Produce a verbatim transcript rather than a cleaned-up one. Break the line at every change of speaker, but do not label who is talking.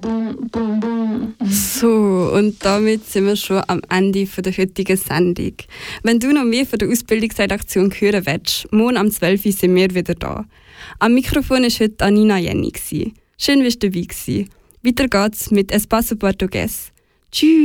boom, boom, boom.
So, und damit sind wir schon am Ende von der heutigen Sendung. Wenn du noch mehr von der Ausbildungsredaktion hören willst, morgen am zwölf Uhr sind wir wieder da. Am Mikrofon war heute Anina Jenny. Schön, dass du dabei warst. Weiter geht's mit Espacio Portugues. Tschüss!